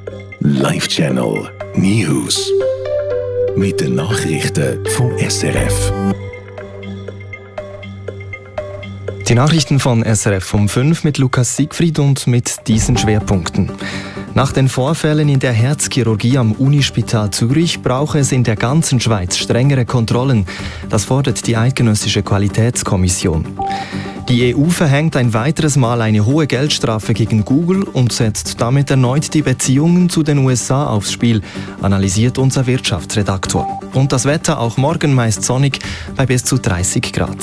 Live Channel News. Mit den Nachrichten vom SRF. Die Nachrichten von SRF um 5 mit Lukas Siegfried und mit diesen Schwerpunkten. Nach den Vorfällen in der Herzchirurgie am Unispital Zürich brauche es in der ganzen Schweiz strengere Kontrollen. Das fordert die Eidgenössische Qualitätskommission. Die EU verhängt ein weiteres Mal eine hohe Geldstrafe gegen Google und setzt damit erneut die Beziehungen zu den USA aufs Spiel, analysiert unser Wirtschaftsredaktor. Und das Wetter auch morgen meist sonnig bei bis zu 30 Grad.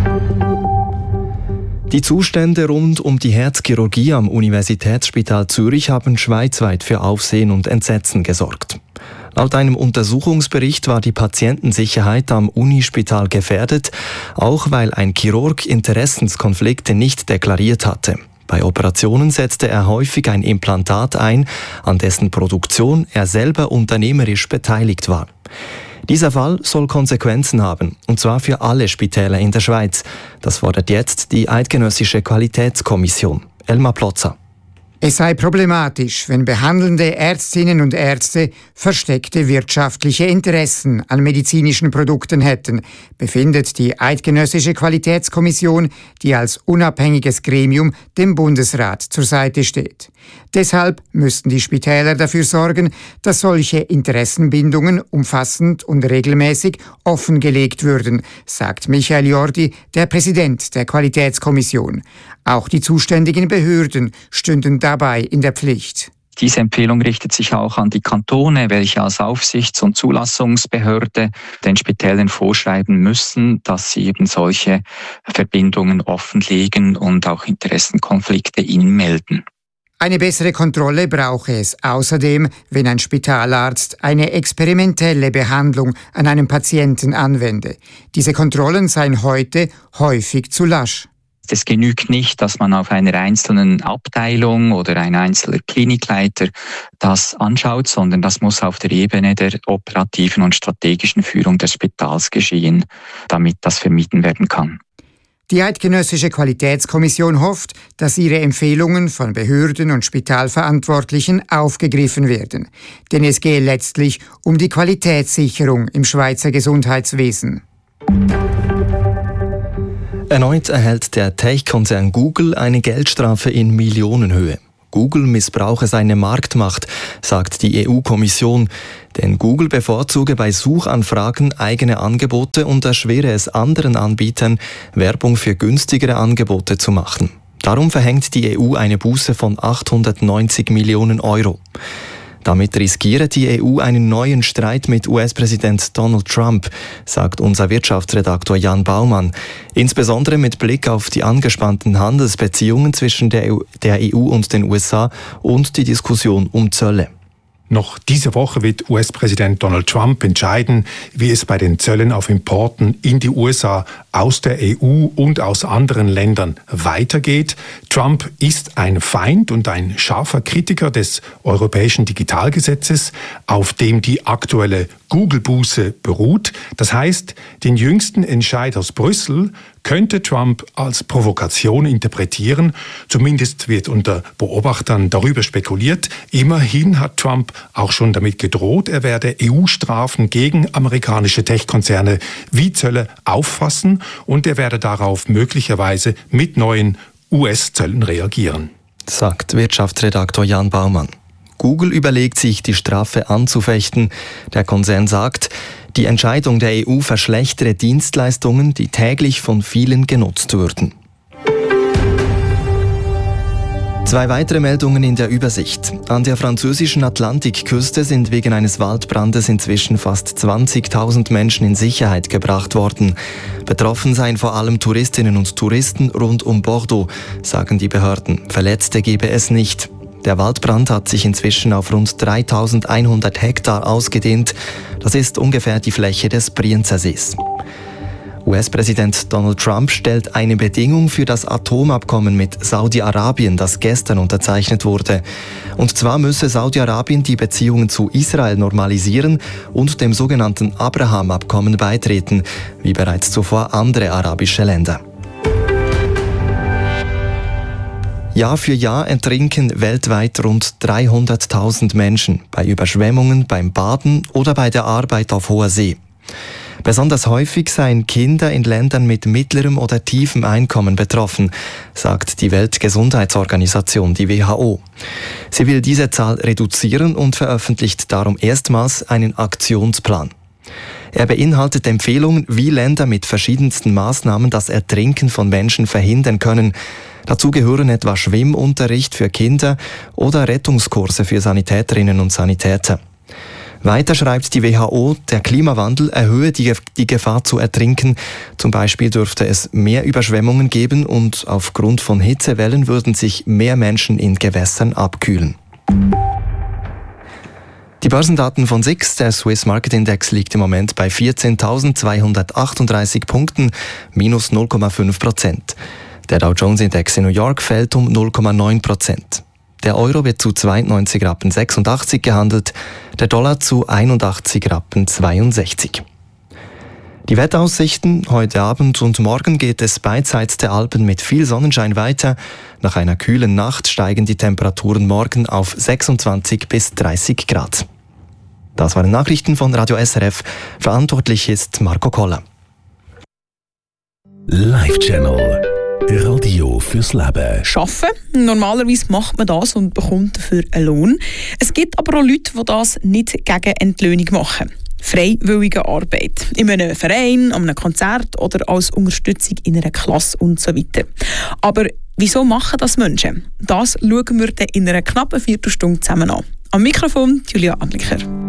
Die Zustände rund um die Herzchirurgie am Universitätsspital Zürich haben schweizweit für Aufsehen und Entsetzen gesorgt. Laut einem Untersuchungsbericht war die Patientensicherheit am Unispital gefährdet, auch weil ein Chirurg Interessenskonflikte nicht deklariert hatte. Bei Operationen setzte er häufig ein Implantat ein, an dessen Produktion er selber unternehmerisch beteiligt war. Dieser Fall soll Konsequenzen haben, und zwar für alle Spitäler in der Schweiz. Das fordert jetzt die Eidgenössische Qualitätskommission. Elmar Plotzer. Es sei problematisch, wenn behandelnde Ärztinnen und Ärzte versteckte wirtschaftliche Interessen an medizinischen Produkten hätten, befindet die Eidgenössische Qualitätskommission, die als unabhängiges Gremium dem Bundesrat zur Seite steht. Deshalb müssten die Spitäler dafür sorgen, dass solche Interessenbindungen umfassend und regelmäßig offengelegt würden, sagt Michael Jordi, der Präsident der Qualitätskommission. Auch die zuständigen Behörden stünden dabei in der Pflicht. Diese Empfehlung richtet sich auch an die Kantone, welche als Aufsichts- und Zulassungsbehörde den Spitälern vorschreiben müssen, dass sie eben solche Verbindungen offenlegen und auch Interessenkonflikte ihnen melden. Eine bessere Kontrolle brauche es außerdem, wenn ein Spitalarzt eine experimentelle Behandlung an einem Patienten anwende. Diese Kontrollen seien heute häufig zu lasch. Es genügt nicht, dass man auf einer einzelnen Abteilung oder ein einzelner Klinikleiter das anschaut, sondern das muss auf der Ebene der operativen und strategischen Führung des Spitals geschehen, damit das vermieden werden kann. Die Eidgenössische Qualitätskommission hofft, dass ihre Empfehlungen von Behörden und Spitalverantwortlichen aufgegriffen werden. Denn es gehe letztlich um die Qualitätssicherung im Schweizer Gesundheitswesen. Erneut erhält der Tech-Konzern Google eine Geldstrafe in Millionenhöhe. Google missbrauche seine Marktmacht, sagt die EU-Kommission. Denn Google bevorzuge bei Suchanfragen eigene Angebote und erschwere es anderen Anbietern, Werbung für günstigere Angebote zu machen. Darum verhängt die EU eine Buße von 890 Millionen Euro. Damit riskiere die EU einen neuen Streit mit US-Präsident Donald Trump, sagt unser Wirtschaftsredaktor Jan Baumann. Insbesondere mit Blick auf die angespannten Handelsbeziehungen zwischen der EU und den USA und die Diskussion um Zölle. Noch diese Woche wird US-Präsident Donald Trump entscheiden, wie es bei den Zöllen auf Importen in die USA aus der EU und aus anderen Ländern weitergeht. Trump ist ein Feind und ein scharfer Kritiker des europäischen Digitalgesetzes, auf dem die aktuelle Google-Buße beruht. Das heißt, den jüngsten Entscheid aus Brüssel könnte Trump als Provokation interpretieren. Zumindest wird unter Beobachtern darüber spekuliert. Immerhin hat Trump auch schon damit gedroht, er werde EU-Strafen gegen amerikanische Tech-Konzerne wie Zölle auffassen und er werde darauf möglicherweise mit neuen US-Zöllen reagieren, sagt Wirtschaftsredaktor Jan Baumann. Google überlegt sich, die Strafe anzufechten. Der Konzern sagt, die Entscheidung der EU verschlechtere Dienstleistungen, die täglich von vielen genutzt würden. Zwei weitere Meldungen in der Übersicht. An der französischen Atlantikküste sind wegen eines Waldbrandes inzwischen fast 20.000 Menschen in Sicherheit gebracht worden. Betroffen seien vor allem Touristinnen und Touristen rund um Bordeaux, sagen die Behörden. Verletzte gebe es nicht. Der Waldbrand hat sich inzwischen auf rund 3.100 Hektar ausgedehnt. Das ist ungefähr die Fläche des Brienzer Sees. US-Präsident Donald Trump stellt eine Bedingung für das Atomabkommen mit Saudi-Arabien, das gestern unterzeichnet wurde. Und zwar müsse Saudi-Arabien die Beziehungen zu Israel normalisieren und dem sogenannten Abraham-Abkommen beitreten, wie bereits zuvor andere arabische Länder. Jahr für Jahr ertrinken weltweit rund 300.000 Menschen bei Überschwemmungen, beim Baden oder bei der Arbeit auf hoher See. Besonders häufig seien Kinder in Ländern mit mittlerem oder tiefem Einkommen betroffen, sagt die Weltgesundheitsorganisation, die WHO. Sie will diese Zahl reduzieren und veröffentlicht darum erstmals einen Aktionsplan. Er beinhaltet Empfehlungen, wie Länder mit verschiedensten Maßnahmen das Ertrinken von Menschen verhindern können. Dazu gehören etwa Schwimmunterricht für Kinder oder Rettungskurse für Sanitäterinnen und Sanitäter. Weiter schreibt die WHO, der Klimawandel erhöhe die Gefahr zu ertrinken. Zum Beispiel dürfte es mehr Überschwemmungen geben und aufgrund von Hitzewellen würden sich mehr Menschen in Gewässern abkühlen. Die Börsendaten von SIX, der Swiss Market Index, liegt im Moment bei 14.238 Punkten, minus 0,5%. Der Dow Jones Index in New York fällt um 0,9%. Der Euro wird zu 92,86 Rappen gehandelt, der Dollar zu 81,62 Rappen. Die Wetteraussichten: Heute Abend und morgen geht es beidseits der Alpen mit viel Sonnenschein weiter. Nach einer kühlen Nacht steigen die Temperaturen morgen auf 26 bis 30 Grad. Das waren Nachrichten von Radio SRF. Verantwortlich ist Marco Koller. Live Channel. Radio fürs Leben. Arbeiten. Normalerweise macht man das und bekommt dafür einen Lohn. Es gibt aber auch Leute, die das nicht gegen Entlöhnung machen. Freiwillige Arbeit. In einem Verein, an einem Konzert oder als Unterstützung in einer Klasse und so weiter. Aber wieso machen das Menschen? Das schauen wir dann in einer knappen Viertelstunde zusammen an. Am Mikrofon Julia Adliker.